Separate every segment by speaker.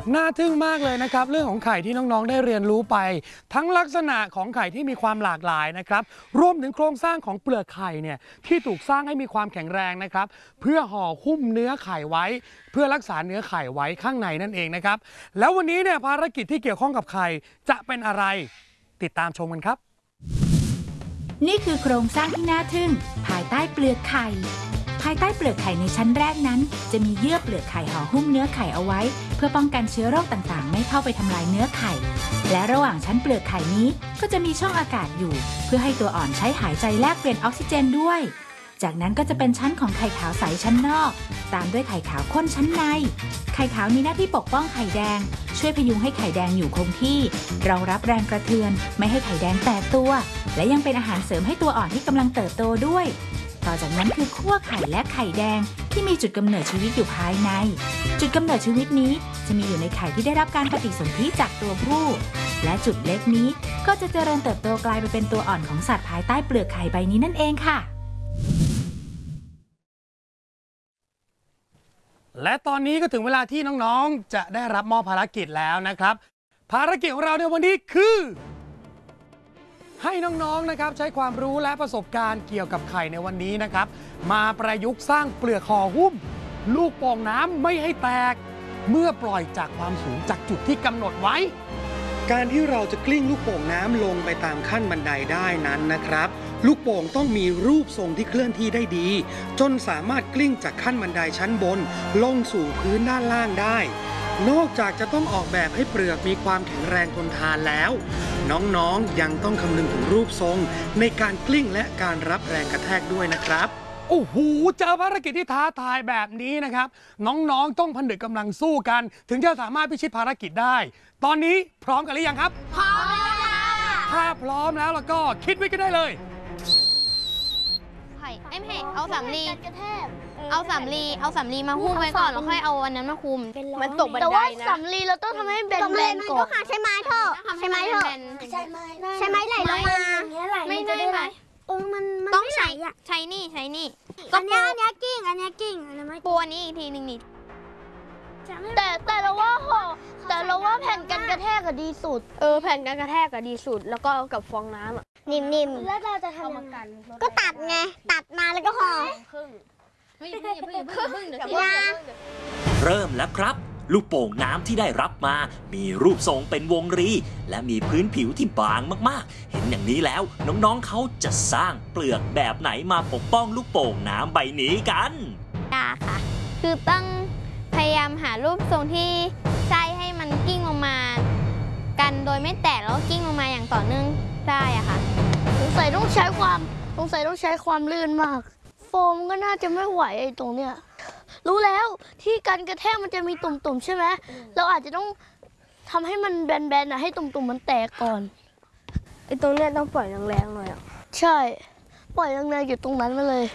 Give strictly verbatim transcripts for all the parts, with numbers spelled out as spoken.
Speaker 1: น่าทึ่งมากเลยนะครับเรื่องของไข่ที่น้องๆได้เรียนรู้ไปทั้งลักษณะของไข่ที่มีความหลากหลายนะครับรวมถึงโครงสร้างของเปลือกไข่เนี่ยที่ถูกสร้างให้มีความแข็งแรงนะครับเพื่อห่อหุ้มเนื้อไข่ไว้เพื่อรักษาเนื้อไข่ไว้ข้างในนั่นเองนะครับแล้ววันนี้เนี่ยภารกิจที่เกี่ยวข้องกับไข่จะเป็นอะไรติดตามชมกันครับ
Speaker 2: นี่คือโครงสร้างที่น่าทึ่งภายใต้เปลือกไข่ภายใต้เปลือกไข่ในชั้นแรกนั้นจะมีเยื่อเปลือกไข่ห่อหุ้มเนื้อไข่เอาไว้เพื่อป้องกันเชื้อโรคต่างๆไม่เข้าไปทำลายเนื้อไข่และระหว่างชั้นเปลือกไข่นี้ก็จะมีช่องอากาศอยู่เพื่อให้ตัวอ่อนใช้หายใจแลกเปลี่ยนออกซิเจนด้วยจากนั้นก็จะเป็นชั้นของไข่ขาวใสชั้นนอกตามด้วยไข่ขาวข้นชั้นในไข่ขาวมีหน้าที่ปกป้องไข่แดงช่วยพยุงให้ไข่แดงอยู่คงที่รองรับแรงกระเทือนไม่ให้ไข่แดงแตกตัวและยังเป็นอาหารเสริมให้ตัวอ่อนที่กำลังเติบโตด้วยต่อจากนั้นคือขั้วไข่และไข่แดงที่มีจุดกำเนิดชีวิตอยู่ภายในจุดกำเนิดชีวิตนี้จะมีอยู่ในไข่ที่ได้รับการปฏิสนธิจากตัวผู้และจุดเล็กนี้ก็จะเจริญเติบโตกลายไปเป็นตัวอ่อนของสัตว์ภายใต้เปลือกไข่ใบนี้นั่นเองค่ะ
Speaker 1: และตอนนี้ก็ถึงเวลาที่น้องๆจะได้รับมอบภารกิจแล้วนะครับภารกิจของเราในวันนี้คือให้น้องๆนะครับใช้ความรู้และประสบการณ์เกี่ยวกับไข่ในวันนี้นะครับมาประยุกต์สร้างเปลือกห่อหุ้มลูกโป่งน้ำไม่ให้แตกเมื่อปล่อยจากความสูงจากจุดที่กำหนดไว้การที่เราจะกลิ้งลูกโป่งน้ำลงไปตามขั้นบันไดได้นั้นนะครับลูกโป่งต้องมีรูปทรงที่เคลื่อนที่ได้ดีจนสามารถกลิ้งจากขั้นบันไดชั้นบนลงสู่พื้นด้านล่างได้นอกจากจะต้องออกแบบให้เปลือกมีความแข็งแรงทนทานแล้วน้องๆยังต้องคำนึงถึงรูปทรงในการกลิ้งและการรับแรงกระแทกด้วยนะครับโอ้โหเจอภารกิจที่ท้าทายแบบนี้นะครับน้องๆต้องผนึกกำลังสู้กันถึงจะสามารถพิชิตภารกิจได้ตอนนี้พร้อมกันหรือยังครับพร้อมแล้วค่ะถ้าพร้อมแล้วแล้วก็คิดไว้กันได้เลย
Speaker 3: ไข่เอ้ไม่เอาสำลีเอาสำลีเอาสำลีมาหุ้มไว้ก่อนแล้วค่อยเอาอันนั้นมาคุม
Speaker 4: มันตกบันไดนะแต่ว่าสำลีเราต้องทำให้แบนๆก่อน
Speaker 3: ใช่ไหมเธอใช่ไหมเธอ
Speaker 4: ใช่ไหม
Speaker 3: ใช่ไหมไหลลงมาไม่ได้ไหม
Speaker 4: เออมัน
Speaker 3: ต้องใช้ใช้นี่ใช้นี่
Speaker 4: อันนี้อันนี้กิ้งอันนี้กิ้งอันนี้ไม่
Speaker 3: ปูอันนี้อีกทีหนึ่งนี่
Speaker 4: แต่แต่เราว่าห่อแต่เราว่าแผ่นกันกระแทกก็ดีสุดเออแผ่นกันกระแทกก็ดีสุดแล้วก็เอากับฟองน้ำอะนิ่มๆแล้วเราจะทำยังไงก็ตัดไงตัดมาแล้วก็ห่อ
Speaker 5: เริ่มแล้วครับลูกโป่งน้ำที่ได้รับมามีรูปทรงเป็นวงรีและมีพื้นผิวที่บางมากๆเห็นอย่างนี้แล้วน้องๆเขาจะสร้างเปลือกแบบไหนมาปกป้องลูกโป่งน้ำใบนี้กัน
Speaker 3: ยากค่ะคือต้องพยายามหารูปทรงที่ใช้ให้มันกิ้งลงมากันโดยไม่แตกแล้วกิ้งลงมาอย่างต่อเนื่องได้อะค่ะ
Speaker 4: สงสัยต้องใช้ความสงสัยต้องใช้ความลื่นมากโฟมก็น่าจะไม่ไหวไอ้ตรงเนี้ยรู้แล้วที่กันกระแทกมันจะมีตุ่มๆใช่ไหมเราอาจจะต้องทำให้มันแบนๆนะให้ตุ่มๆมันแตกก่อนไอ้ตรงเนี้ยต้องปล่อยแรงๆหน่อยอ่ะใช่ปล่อยแรงๆอยู่ตรงนั้นมาเลย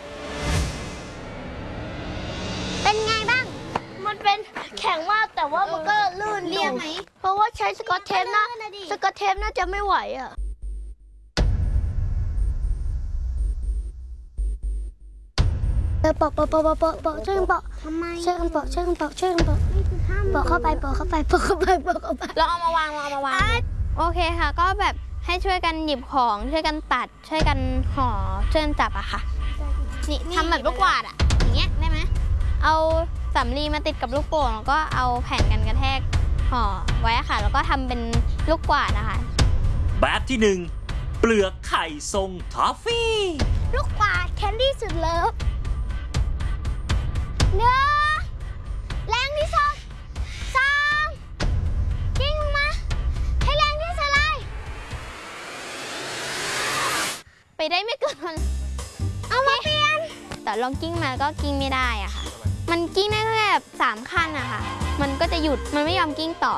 Speaker 3: เป็นไงบ้าง
Speaker 4: มันเป็นแข็งมากแต่ว่ามันก็ลื่น
Speaker 3: เรียบไหม
Speaker 4: เพราะว่าใช้สกอตเทปนะสกอตเทปน่าจะไม่ไหวอ่ะเออปอกปอกปอกปอกปอกช่วยกันปอกช่วยกันปอกช่วยกันปอกช่วยกันปอกปอกเข้าไปปอกเข้าไปปอกเข้าไปปอกเข้าไป
Speaker 3: เราเอามาวางเอามาวางโอเคค่ะก็แบบให้ช่วยกันหยิบของช่วยกันตัดช่วยกันห่อช่วยกันจับอะค่ะนี่ทำแบบลูกกวาดอะอย่างเงี้ยได้ไหมเอาสำลีมาติดกับลูกโป่งแล้วก็เอาแผ่นกันกระแทกห่อไว้ค่ะแล้วก็ทำเป็นลูกกวาดนะคะ
Speaker 5: แบบที่หนึ่งเปลือกไข่ทรงทอฟฟี่
Speaker 4: ลูกกวาดแคนดี้สุดเลิฟเนื้อแรงที่สุดสองกิ้งมาให้แรงที่สุดเลย
Speaker 3: ไปได้ไม่เกิน
Speaker 4: เอามาเปลี่ยน
Speaker 3: แต่ลองกิ้งมาก็กิ้งไม่ได้อะค่ะมันกิ้งได้แค่แบบสามขั้นอะค่ะมันก็จะหยุดมันไม่ยอมกิ้งต่อ